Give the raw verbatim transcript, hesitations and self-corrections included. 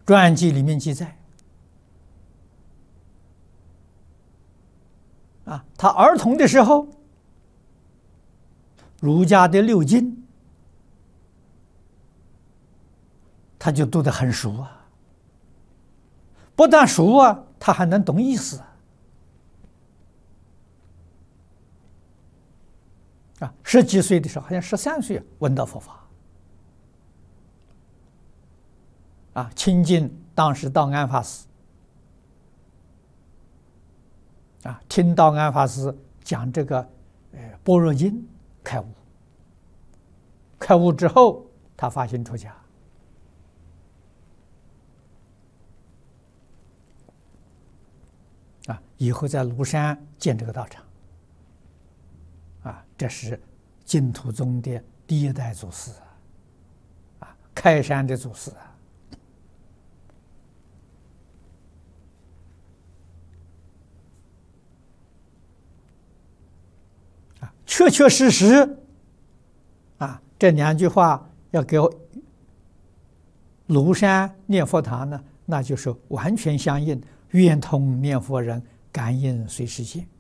传记里面记载，啊，他儿童的时候，儒家的六经，他就读得很熟啊。不但熟啊，他还能懂意思啊。十几岁的时候，好像十三岁闻到佛法，啊，亲近当时道安法师，啊，听道安法师讲这个呃《般若经》，开悟。开悟之后，他发心出家。啊，以后在庐山建这个道场，啊，这是净土宗的第一代祖师，啊，开山的祖师啊，啊，确确实实，啊，这两句话要给我庐山念佛堂呢，那就是完全相应。圆通念佛人，感应随世界。